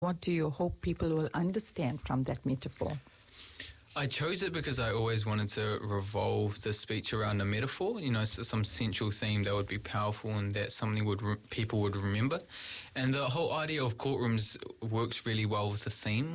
What do you hope people will understand from that metaphor? I chose it because I always wanted to revolve the speech around a metaphor, some central theme that would be powerful and that something people would remember. And the whole idea of courtrooms works really well with the theme.